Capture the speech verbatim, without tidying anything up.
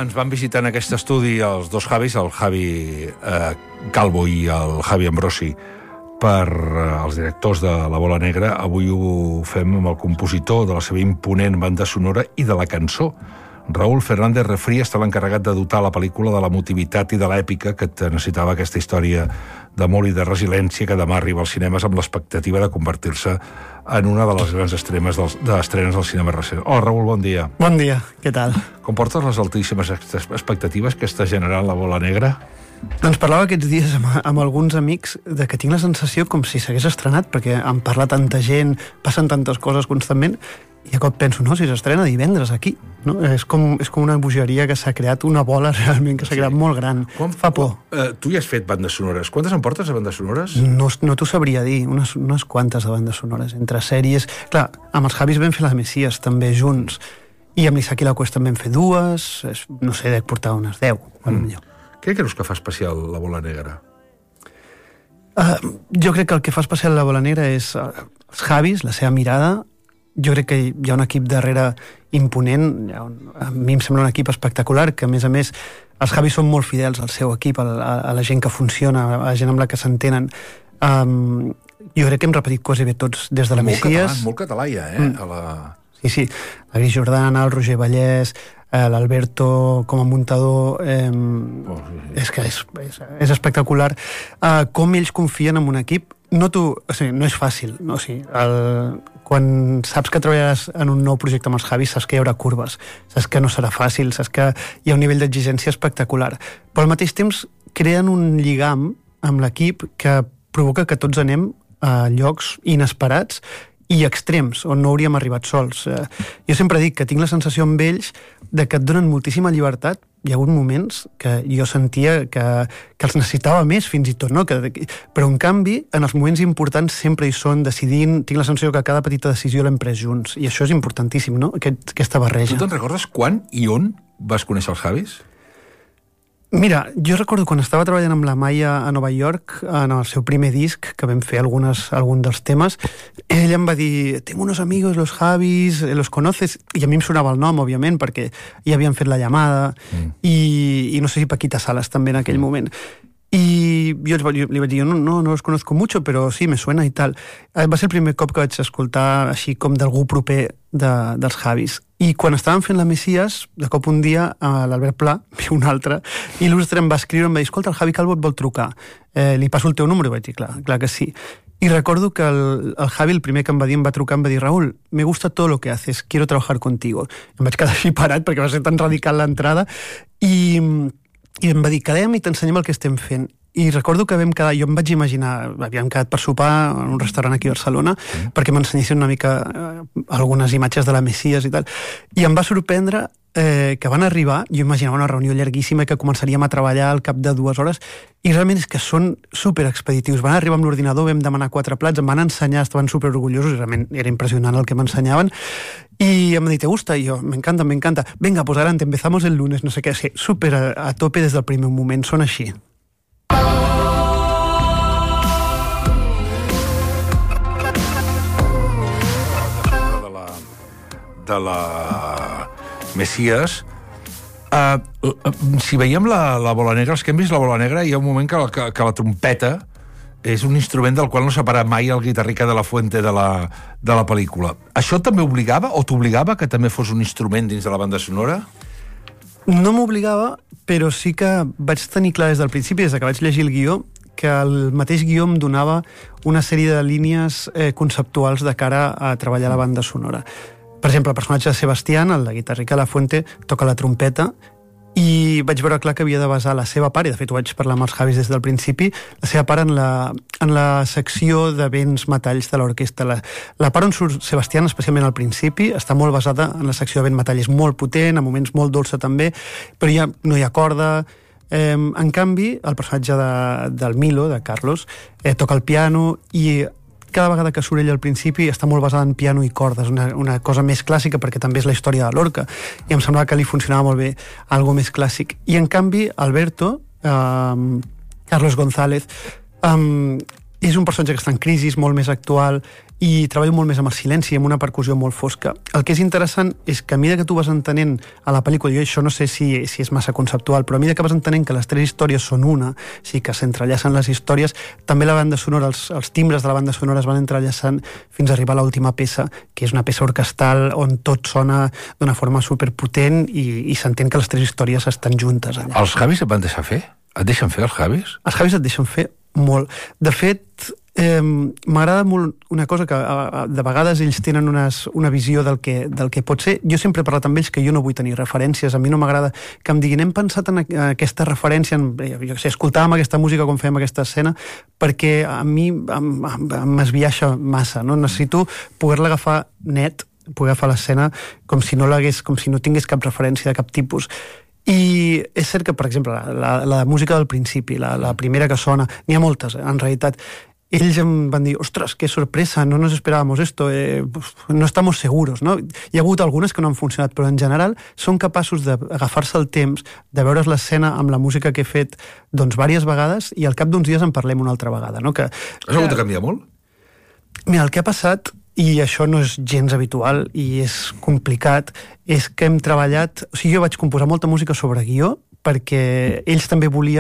ens van visitar en aquest estudi els dos Javis, el Javi eh, Calvo i el Javi Ambrosi, per eh, els directors de La Bola Negra. Avui ho fem amb el compositor de la seva imponent banda sonora i de la cançó. Raúl Fernández Refri està l'encarregat de dotar la pel·lícula de l'emotivitat i de l'èpica que necessitava aquesta història d'amor i de resiliència que demà arriba als cinemes amb l'expectativa de convertir-se en una de les grans estrenes del, de estrenes del cinema recent. Hola, Raúl, bon dia. Bon dia, què tal? Com portes les altíssimes expectatives que està generant La Bola Negra? Doncs parlava aquests dies amb, amb alguns amics de que tinc la sensació com si s'hagués estrenat, perquè em parla tanta gent, passen tantes coses constantment, i a cop penso, no, si s'estrena divendres aquí, no? És com, és com una bogeria que s'ha creat, una bola realment que s'ha creat sí. molt gran. Quan, Fa por. Quan, eh, tu ja has fet bandes sonores. Quantes en portes de bandes sonores? No, no t'ho sabria dir, unes, unes quantes de bandes sonores, entre sèries. Clar, amb els Javis vam fer les Messies també junts, i amb l'Isaac i la Cuesta en vam fer dues, no sé, dec portar unes deu, mm. millor. Què creus que fa especial La Bola Negra? Uh, jo crec que el que fa especial La Bola Negra és uh, els Javis, la seva mirada. Jo crec que hi ha un equip darrere imponent, ha un, a mi em sembla un equip espectacular, que a més a més els Javis són molt fidels al seu equip, a, a, a la gent que funciona, a la gent amb la que s'entenen. Um, jo crec que hem repetit quasi bé tots des de la molt Messies. Català, molt català ja, eh? Mm. A la... Sí, sí, la Gris Jordana, el Roger Vallès, eh, l'Alberto com a muntador, eh, oh, sí, sí. és que és, és, és espectacular. Uh, com ells confien en un equip, no, tu, o sigui, no és fàcil, no? O sigui, el, quan saps que treballaràs en un nou projecte amb els Javis, saps que hi haurà curves, saps que no serà fàcil, saps que hi ha un nivell d'exigència espectacular, però al mateix temps creen un lligam amb l'equip que provoca que tots anem a llocs inesperats i extrems, on no hauríem arribat sols. Eh, jo sempre dic que tinc la sensació amb ells de que et donen moltíssima llibertat. Hi ha hagut moments que jo sentia que, que els necessitava més, fins i tot, no? Que, però en canvi, en els moments importants sempre hi són decidint, tinc la sensació que cada petita decisió l'hem pres junts, i això és importantíssim, no? Aquest, aquesta barreja. Tu te'n recordes quan i on vas conèixer els Javis? Mira, jo recordo quan estava treballant amb la Maia a Nova York, en el seu primer disc, que vam fer algunes, algun dels temes, ella em va dir, tengo unos amigos, los Javis, los conoces? I a mi em sonava el nom, òbviament, perquè ja havien fet la llamada, mm. i, i no sé si Paquita Salas també en aquell mm. moment. I jo li vaig dir, no, no, no los conozco mucho, però sí, me suena i tal. Va ser el primer cop que vaig escoltar així com d'algú proper de, dels Javis. I quan estàvem fent la Messies, de cop un dia, l'Albert Pla, un altre, il·lustre, em va escriure, em va dir, escolta, el Javi Calvo et vol trucar. Eh, li passo el teu número? I vaig dir, clar, clar que sí. I recordo que el, el Javi, el primer que em va dir, em va trucar, em va dir, Raúl, me gusta todo lo que haces, quiero trabajar contigo. Em vaig quedar així parat, perquè va ser tan radical l'entrada, i, i em va dir, quedem i t'ensenyem el que estem fent. I recordo que vam quedar, jo em vaig imaginar, havíem quedat per sopar en un restaurant aquí a Barcelona, mm. perquè m'ensenyessin una mica eh, algunes imatges de la Messies i tal, i em va sorprendre eh, que van arribar, jo imaginava una reunió llarguíssima i que començaríem a treballar al cap de dues hores, i realment és que són superexpeditius. Van arribar amb l'ordinador, vam demanar quatre plats, em van ensenyar, estaven superorgullosos, i realment era impressionant el que m'ensenyaven, y em va dir, ¿te gusta? I jo, me encanta, me encanta. Venga, pues adelante, empezamos el lunes, no sé què, sí, super a, a tope des del primer moment, són així. De la Messies, uh, uh, si veiem la, la Bola Negra, els que hem vist la Bola Negra, hi ha un moment que, que, que la trompeta és un instrument del qual no s'ha parat mai el Guitarrica de la Fuente de la, de la pel·lícula. Això també obligava, o t'obligava que també fos un instrument dins de la banda sonora? No m'obligava, però sí que vaig tenir clar des del principi, des que vaig llegir el guió, que el mateix guió em donava una sèrie de línies eh, conceptuals de cara a treballar la banda sonora. Per exemple, el personatge de Sebastián, el de Guitarrica de la Fuente, toca la trompeta, i vaig veure clar que havia de basar la seva part, i de fet ho vaig parlar amb els Javis des del principi, la seva part en la, en la secció de vents metalls de l'orquestra. La, la part on surt Sebastián, especialment al principi, està molt basada en la secció de vent metall. És molt potent, a moments molt dolça també, però ja no hi ha corda. Eh, en canvi, el personatge de, del Milo, de Carlos, eh, toca el piano, i cada vegada que surt ell al principi està molt basada en piano i cordes, una, una cosa més clàssica, perquè també és la història de l'Orca, i em semblava que li funcionava molt bé algo més clàssic. I en canvi, Alberto, um, Carlos González, um, és un personatge que està en crisi, molt més actual, i treballo molt més amb el silenci, amb una percussió molt fosca. El que és interessant és que a mesura que tu vas entenent a la pel·lícula, jo això no sé si, si és massa conceptual, però a mesura que vas entenent que les tres històries són una, o sigui, que s'entrellacen les històries, també la banda sonora, els, els timbres de la banda sonora es van entrellaçant fins a arribar a l'última peça, que és una peça orquestral on tot sona d'una forma superpotent i, i s'entén que les tres històries estan juntes allà. Els Javis et van deixar fer? Et deixen fer els Javis? Els Javis et deixen fer molt. De fet, Eh, m'agrada molt una cosa que a, a, de vegades ells tenen unes, una visió del que, del que pot ser. Jo sempre he parlat amb ells que jo no vull tenir referències, a mi no m'agrada que em diguin hem pensat en a, en aquesta referència, en, jo sé, escoltàvem aquesta música quan fèiem aquesta escena, perquè a mi m'esbiaixa massa, no? Necessito poder-la agafar net, poder agafar l'escena com si no l'hagués, com si no tingués cap referència de cap tipus. I és cert que, per exemple, la, la música del principi, la, la primera que sona, n'hi ha moltes, eh, en realitat. Ells em van dir, ostres, qué sorpresa, no nos esperábamos esto, eh, no estamos seguros, no? Hi ha hagut algunes que no han funcionat, però en general són capaços d'agafar-se el temps, de veure's l'escena amb la música que he fet doncs diverses vegades i al cap d'uns dies en parlem una altra vegada, no? Que, Has hagut de canviar molt? Mira, el que ha passat, i això no és gens habitual i és complicat, és que hem treballat... O sigui, jo vaig composar molta música sobre guió perquè ells també volien